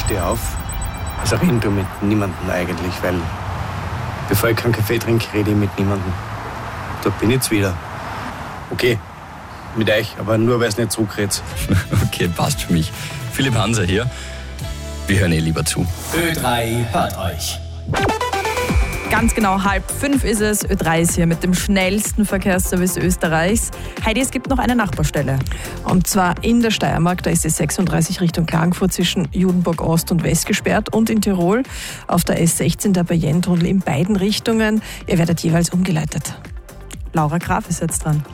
stehe auf. Also reden du mit niemandem eigentlich, weil bevor ich keinen Kaffee trinke, rede ich mit niemandem. Da bin ich jetzt wieder. Okay, mit euch, aber nur, weil es nicht zurückredet. Okay, passt für mich. Philipp Hanser hier. Wir hören lieber zu. Ö3 hört euch. Ganz genau 4:30 ist es. Ö3 ist hier mit dem schnellsten Verkehrsservice Österreichs. Heidi, es gibt noch eine Nachbarstelle. Und zwar in der Steiermark, da ist die 36 Richtung Klagenfurt zwischen Judenburg Ost und West gesperrt. Und in Tirol auf der S16 der Bayern-Tunnel in beiden Richtungen. Ihr werdet jeweils umgeleitet. Laura Graf ist jetzt dran.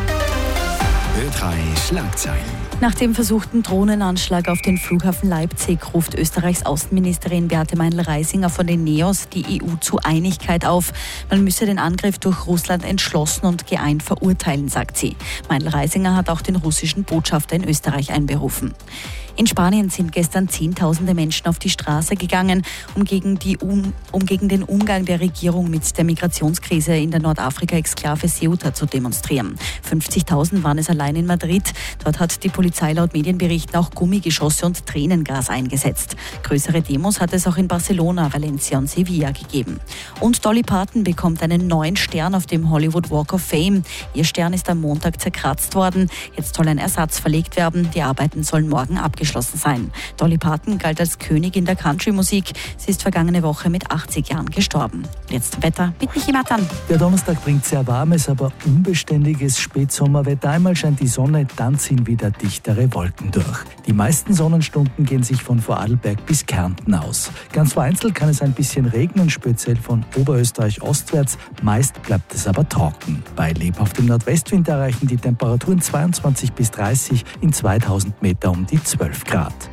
Ö3 Schlagzeilen. Nach dem versuchten Drohnenanschlag auf den Flughafen Leipzig ruft Österreichs Außenministerin Beate Meindl-Reisinger von den NEOS die EU zu Einigkeit auf. Man müsse den Angriff durch Russland entschlossen und geeint verurteilen, sagt sie. Meindl-Reisinger hat auch den russischen Botschafter in Österreich einberufen. In Spanien sind gestern Zehntausende Menschen auf die Straße gegangen, um gegen den Umgang der Regierung mit der Migrationskrise in der Nordafrika-Exklave Ceuta zu demonstrieren. 50.000 waren es allein in Madrid. Dort hat die Polizei laut Medienberichten auch Gummigeschosse und Tränengas eingesetzt. Größere Demos hat es auch in Barcelona, Valencia und Sevilla gegeben. Und Dolly Parton bekommt einen neuen Stern auf dem Hollywood Walk of Fame. Ihr Stern ist am Montag zerkratzt worden. Jetzt soll ein Ersatz verlegt werden. Die Arbeiten sollen morgen abgeschlossen sein. Dolly Parton galt als Königin der Country-Musik. Sie ist vergangene Woche mit 80 Jahren gestorben. Jetzt Wetter mit Michi Mattern. Der Donnerstag bringt sehr warmes, aber unbeständiges Spätsommerwetter. Einmal scheint die Sonne, dann ziehen wieder dichtere Wolken durch. Die meisten Sonnenstunden gehen sich von Vorarlberg bis Kärnten aus. Ganz vereinzelt kann es ein bisschen regnen, speziell von Oberösterreich ostwärts. Meist bleibt es aber trocken. Bei lebhaftem Nordwestwind erreichen die Temperaturen 22 bis 30, in 2000 Meter um die 12 Grad.